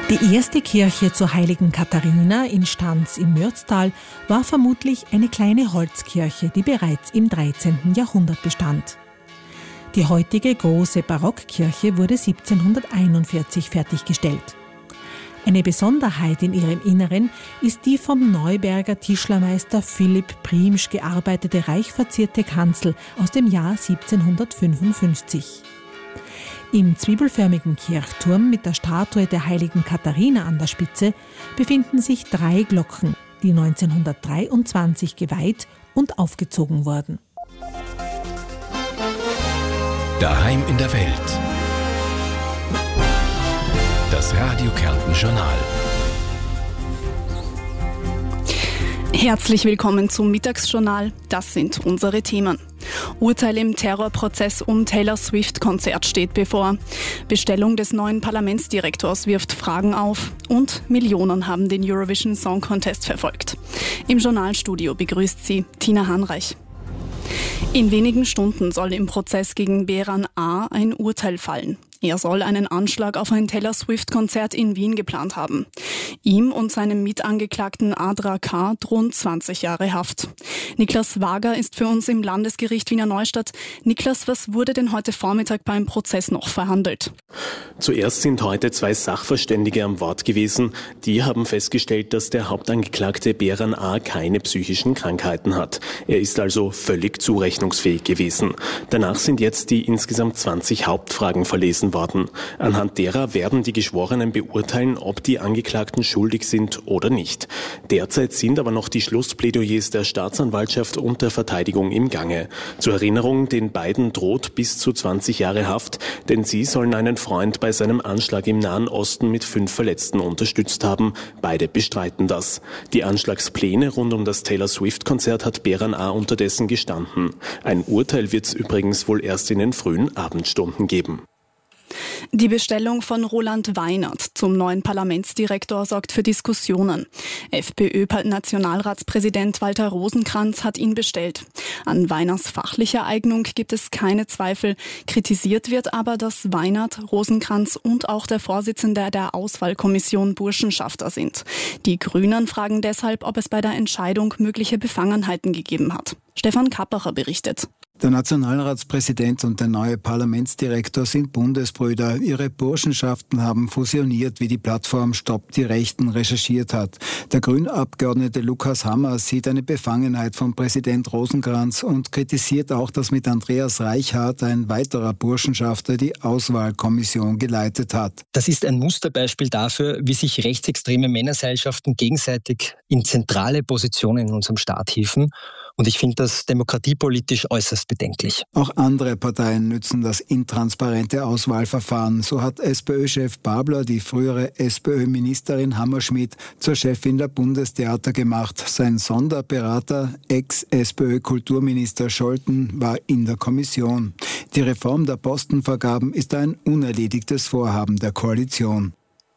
Die erste Kirche zur heiligen Katharina in Stans im Mürztal war vermutlich eine kleine Holzkirche, die bereits im 13. Jahrhundert bestand. Die heutige große Barockkirche wurde 1741 fertiggestellt. Eine Besonderheit in ihrem Inneren ist die vom Neuberger Tischlermeister Philipp Priemsch gearbeitete reich verzierte Kanzel aus dem Jahr 1755. Im zwiebelförmigen Kirchturm mit der Statue der heiligen Katharina an der Spitze befinden sich 3 Glocken, die 1923 geweiht und aufgezogen wurden. Daheim in der Welt. Das Radio Kärnten Journal. Herzlich willkommen zum Mittagsjournal. Das sind unsere Themen. Urteil im Terrorprozess um Taylor Swift-Konzert steht bevor. Bestellung des neuen Parlamentsdirektors wirft Fragen auf. Und Millionen haben den Eurovision Song Contest verfolgt. Im Journalstudio begrüßt sie Tina Hanreich. In wenigen Stunden soll im Prozess gegen Behran A. ein Urteil fallen. Er soll einen Anschlag auf ein Taylor Swift-Konzert in Wien geplant haben. Ihm und seinem Mitangeklagten Adra K. drohen 20 Jahre Haft. Niklas Wager ist für uns im Landesgericht Wiener Neustadt. Niklas, was wurde denn heute Vormittag beim Prozess noch verhandelt? Zuerst sind heute 2 Sachverständige am Wort gewesen. Die haben festgestellt, dass der Hauptangeklagte Behran A. keine psychischen Krankheiten hat. Er ist also völlig zurechnungsfähig gewesen. Danach sind jetzt die insgesamt 20 Hauptfragen verlesen worden. Anhand derer werden die Geschworenen beurteilen, ob die Angeklagten schuldig sind oder nicht. Derzeit sind aber noch die Schlussplädoyers der Staatsanwaltschaft und der Verteidigung im Gange. Zur Erinnerung, den beiden droht bis zu 20 Jahre Haft, denn sie sollen einen Freund bei seinem Anschlag im Nahen Osten mit 5 Verletzten unterstützt haben. Beide bestreiten das. Die Anschlagspläne rund um das Taylor Swift-Konzert hat Behran A. unterdessen gestanden. Ein Urteil wird es übrigens wohl erst in den frühen Abendstunden geben. Die Bestellung von Roland Weinert zum neuen Parlamentsdirektor sorgt für Diskussionen. FPÖ-Nationalratspräsident Walter Rosenkranz hat ihn bestellt. An Weinerts fachlicher Eignung gibt es keine Zweifel. Kritisiert wird aber, dass Weinert, Rosenkranz und auch der Vorsitzende der Auswahlkommission Burschenschafter sind. Die Grünen fragen deshalb, ob es bei der Entscheidung mögliche Befangenheiten gegeben hat. Stefan Kappacher berichtet. Der Nationalratspräsident und der neue Parlamentsdirektor sind Bundesbrüder. Ihre Burschenschaften haben fusioniert, wie die Plattform Stopp die Rechten recherchiert hat. Der Grünabgeordnete Lukas Hammer sieht eine Befangenheit von Präsident Rosenkranz und kritisiert auch, dass mit Andreas Reichhardt ein weiterer Burschenschafter die Auswahlkommission geleitet hat. Das ist ein Musterbeispiel dafür, wie sich rechtsextreme Männerseilschaften gegenseitig in zentrale Positionen in unserem Staat hieven. Und ich finde das demokratiepolitisch äußerst bedenklich. Auch andere Parteien nützen das intransparente Auswahlverfahren. So hat SPÖ-Chef Babler die frühere SPÖ-Ministerin Hammerschmidt zur Chefin der Bundestheater gemacht. Sein Sonderberater, Ex-SPÖ-Kulturminister Scholten, war in der Kommission. Die Reform der Postenvergaben ist ein unerledigtes Vorhaben der Koalition.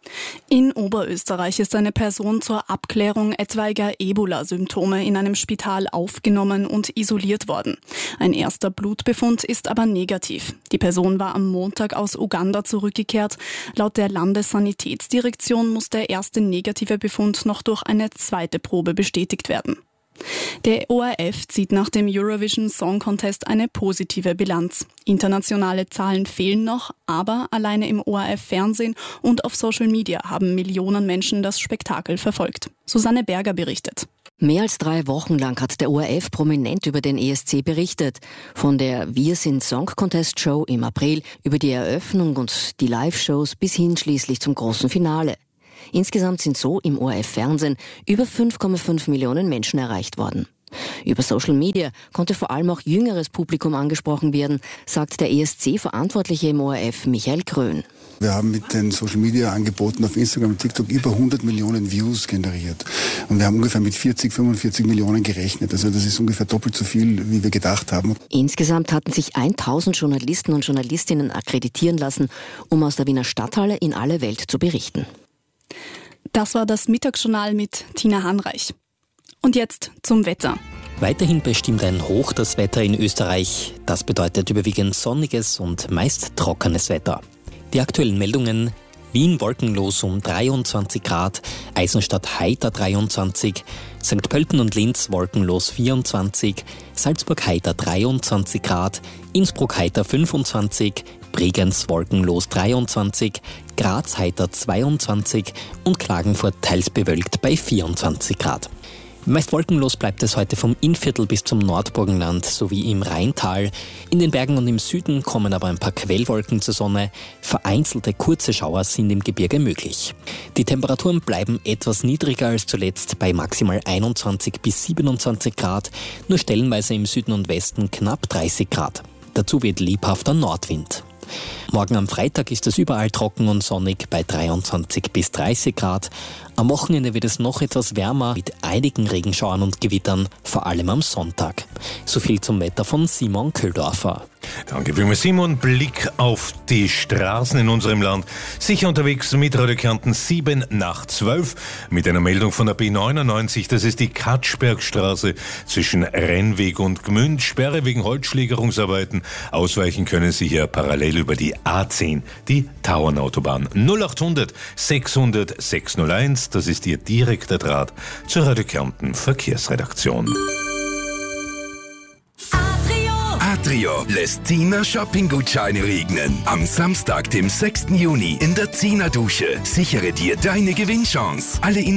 In Oberösterreich ist eine Person zur Abklärung etwaiger Ebola-Symptome in einem Spital aufgenommen und isoliert worden. Ein erster Blutbefund ist aber negativ. Die Person war am Montag aus Uganda zurückgekehrt. Laut der Landessanitätsdirektion muss der erste negative Befund noch durch eine zweite Probe bestätigt werden. Der ORF zieht nach dem Eurovision Song Contest eine positive Bilanz. Internationale Zahlen fehlen noch, aber alleine im ORF-Fernsehen und auf Social Media haben Millionen Menschen das Spektakel verfolgt. Susanne Berger berichtet. Mehr als 3 Wochen lang hat der ORF prominent über den ESC berichtet. Von der Wir sind Song Contest Show im April über die Eröffnung und die Live-Shows bis hin schließlich zum großen Finale. Insgesamt sind so im ORF-Fernsehen über 5,5 Millionen Menschen erreicht worden. Über Social Media konnte vor allem auch jüngeres Publikum angesprochen werden, sagt der ESC-Verantwortliche im ORF Michael Krön. Wir haben mit den Social-Media-Angeboten auf Instagram und TikTok über 100 Millionen Views generiert. Und wir haben ungefähr mit 45 Millionen gerechnet. Also das ist ungefähr doppelt so viel, wie wir gedacht haben. Insgesamt hatten sich 1000 Journalisten und Journalistinnen akkreditieren lassen, um aus der Wiener Stadthalle in alle Welt zu berichten. Das war das Mittagsjournal mit Tina Hanreich. Und jetzt zum Wetter. Weiterhin bestimmt ein Hoch das Wetter in Österreich. Das bedeutet überwiegend sonniges und meist trockenes Wetter. Die aktuellen Meldungen: Wien wolkenlos um 23 Grad, Eisenstadt heiter 23, St. Pölten und Linz wolkenlos 24, Salzburg heiter 23 Grad, Innsbruck heiter 25, Bregenz wolkenlos 23, Graz heiter 22 und Klagenfurt teils bewölkt bei 24 Grad. Meist wolkenlos bleibt es heute vom Innviertel bis zum Nordburgenland sowie im Rheintal. In den Bergen und im Süden kommen aber ein paar Quellwolken zur Sonne. Vereinzelte kurze Schauer sind im Gebirge möglich. Die Temperaturen bleiben etwas niedriger als zuletzt bei maximal 21 bis 27 Grad, nur stellenweise im Süden und Westen knapp 30 Grad. Dazu weht lebhafter Nordwind. Morgen am Freitag ist es überall trocken und sonnig bei 23 bis 30 Grad. Am Wochenende wird es noch etwas wärmer mit einigen Regenschauern und Gewittern, vor allem am Sonntag. So viel zum Wetter von Simon Köhldorfer. Danke vielmals, Simon. Blick auf die Straßen in unserem Land. Sicher unterwegs mit Radio Kärnten 7 nach 12 mit einer Meldung von der B99. Das ist die Katschbergstraße zwischen Rennweg und Gmünd. Sperre wegen Holzschlägerungsarbeiten. Ausweichen können Sie hier parallel über die A10, die Tauernautobahn. 0800 600 601. Das ist Ihr direkter Draht zur Radio Kärnten Verkehrsredaktion. Atrio lässt 10er Shopping-Gutscheine regnen. Am Samstag, dem 6. Juni in der 10er Dusche. Sichere dir deine Gewinnchance. Alle